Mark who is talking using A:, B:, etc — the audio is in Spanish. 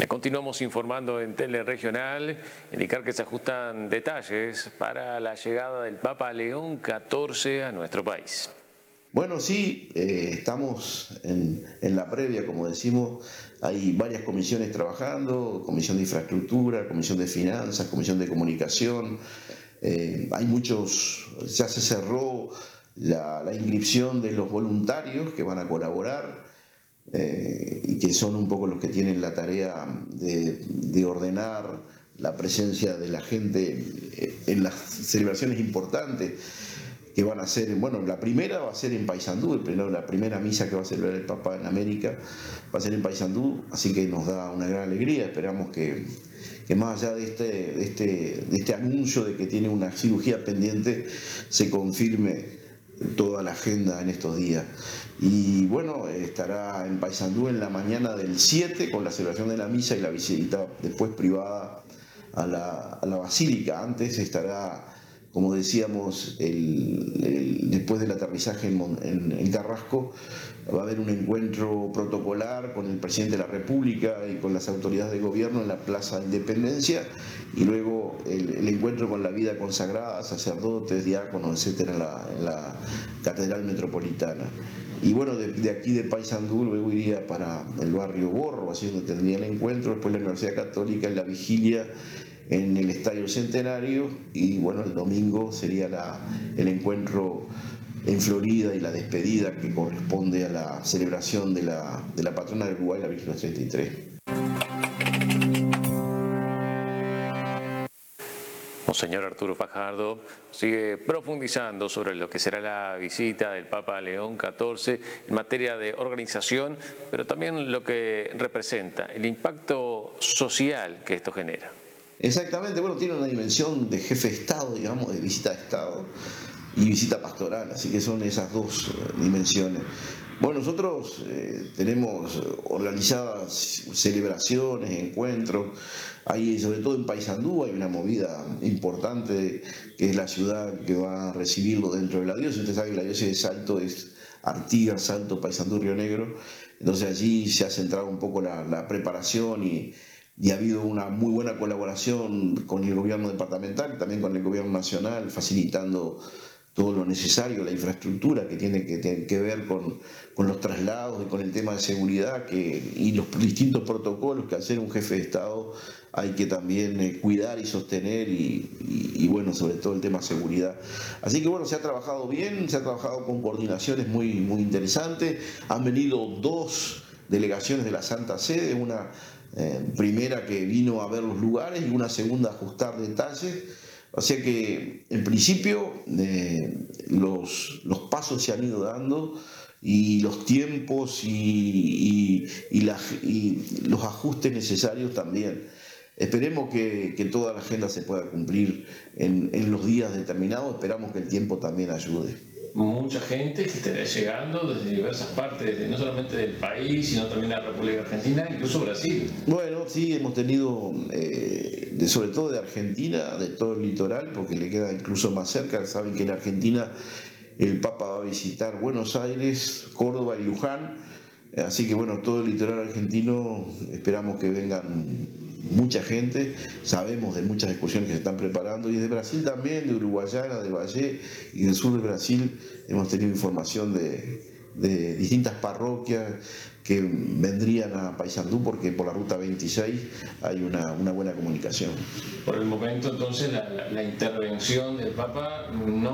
A: Le continuamos informando en Teleregional, indicar que se ajustan detalles para la llegada del Papa León XIV a nuestro país.
B: Bueno, sí, estamos en la previa, como decimos, hay varias comisiones trabajando, comisión de infraestructura, comisión de finanzas, comisión de comunicación, hay muchos, ya se cerró la inscripción de los voluntarios que van a colaborar. Y que son un poco los que tienen la tarea de ordenar la presencia de la gente en las celebraciones importantes que van a ser, bueno, la primera va a ser en Paysandú, la primera misa que va a celebrar el Papa en América va a ser en Paysandú, así que nos da una gran alegría. Esperamos que más allá de este anuncio de que tiene una cirugía pendiente, se confirme toda la agenda en estos días. Y bueno, estará en Paysandú en la mañana del 7 con la celebración de la misa y la visita después privada a la basílica. Antes estará, como decíamos, después del aterrizaje en Carrasco, va a haber un encuentro protocolar con el presidente de la República y con las autoridades de gobierno en la Plaza de Independencia, y luego el encuentro con la vida consagrada, sacerdotes, diáconos, etcétera, en la Catedral Metropolitana. Y bueno, de aquí de Paysandú luego iría para el barrio Borro, así donde tendría el encuentro, después la Universidad Católica en la vigilia en el Estadio Centenario, y bueno, el domingo sería el encuentro en Florida y la despedida que corresponde a la celebración de la patrona del Uruguay, la Virgen 33.
A: Monseñor Arturo Fajardo sigue profundizando sobre lo que será la visita del Papa León XIV en materia de organización, pero también lo que representa, el impacto social que esto genera.
B: Exactamente, bueno, tiene una dimensión de jefe de Estado, digamos, de visita de Estado y visita pastoral, así que son esas dos dimensiones. Bueno, nosotros tenemos organizadas celebraciones, encuentros, ahí sobre todo en Paysandú hay una movida importante que es la ciudad que va a recibirlo dentro de la diócesis. Usted sabe que la diócesis de Salto es Artigas, Salto, Paysandú, Río Negro, entonces allí se ha centrado un poco la preparación y ha habido una muy buena colaboración con el gobierno departamental, también con el gobierno nacional, facilitando todo lo necesario, la infraestructura que tiene que ver con los traslados y con el tema de seguridad y los distintos protocolos que al ser un jefe de Estado hay que también cuidar y sostener y bueno, sobre todo el tema de seguridad. Así que bueno, se ha trabajado bien, se ha trabajado con coordinaciones muy interesantes. Han venido dos delegaciones de la Santa Sede, una primera que vino a ver los lugares y una segunda a ajustar detalles. O sea que en principio los pasos se han ido dando y los tiempos y los ajustes necesarios también. Esperemos que toda la agenda se pueda cumplir en los días determinados, esperamos que el tiempo también ayude.
A: Mucha gente que estará llegando desde diversas partes, no solamente del país, sino también de la República Argentina, incluso Brasil.
B: Bueno, sí, hemos tenido, sobre todo de Argentina, de todo el litoral, porque le queda incluso más cerca. Saben que en Argentina el Papa va a visitar Buenos Aires, Córdoba y Luján, así que bueno, todo el litoral argentino esperamos que vengan mucha gente, sabemos de muchas excursiones que se están preparando, y de Brasil también, de Uruguayana, de Valle y del sur de Brasil hemos tenido información de distintas parroquias que vendrían a Paysandú porque por la ruta 26 hay una buena comunicación.
A: Por el momento entonces la intervención del Papa no